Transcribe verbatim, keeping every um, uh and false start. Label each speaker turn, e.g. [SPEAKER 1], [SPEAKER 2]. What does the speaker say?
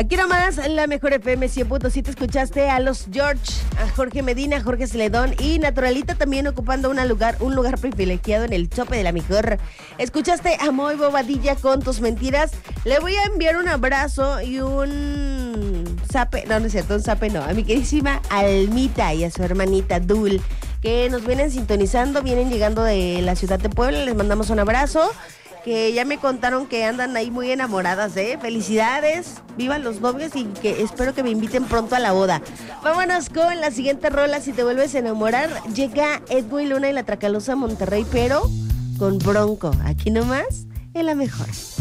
[SPEAKER 1] Aquí nomás, la mejor F M cien punto siete, escuchaste a los George, a Jorge Medina, Jorge Celedón y Naturalita también ocupando una lugar, un lugar privilegiado en el tope de la mejor. Escuchaste a Moy Bobadilla con Tus Mentiras. Le voy a enviar un abrazo y un zape, no, no es cierto, un zape no, a mi queridísima Almita y a su hermanita Dul, que nos vienen sintonizando, vienen llegando de la ciudad de Puebla. Les mandamos un abrazo, que ya me contaron que andan ahí muy enamoradas, ¿eh? Felicidades, vivan los novios y que espero que me inviten pronto a la boda. Vámonos con la siguiente rola, Si te vuelves a enamorar. Llega Edwin Luna y la Tracalosa Monterrey, pero con Bronco. Aquí nomás, en la mejor.